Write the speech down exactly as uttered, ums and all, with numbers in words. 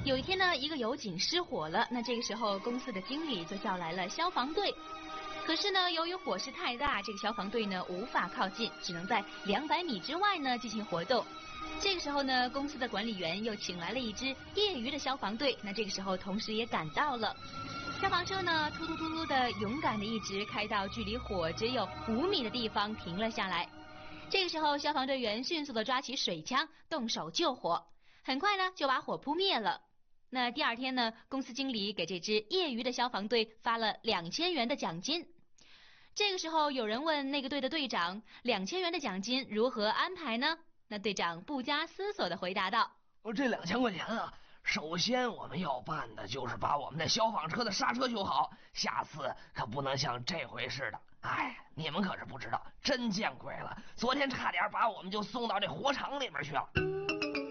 有一天呢，一个油井失火了，那这个时候公司的经理就叫来了消防队。可是呢，由于火势太大，这个消防队呢无法靠近，只能在两百米之外呢进行活动。这个时候呢，公司的管理员又请来了一支业余的消防队，那这个时候同时也赶到了。消防车呢突突突突的勇敢的一直开到距离火只有五米的地方停了下来。这个时候，消防队员迅速的抓起水枪，动手救火，很快呢就把火扑灭了。那第二天呢，公司经理给这支业余的消防队发了两千元的奖金。这个时候，有人问那个队的队长，两千元的奖金如何安排呢？那队长不加思索的回答道： 这两千块钱啊，首先我们要办的就是把我们的消防车的刹车修好，下次可不能像这回似的。哎，你们可是不知道，真见鬼了！昨天差点把我们就送到这火场里面去了。